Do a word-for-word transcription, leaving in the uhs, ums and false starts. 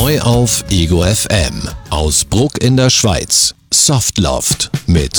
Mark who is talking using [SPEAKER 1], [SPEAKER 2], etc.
[SPEAKER 1] Neu auf Ego F M. Aus Bruck in der Schweiz. Softloft mit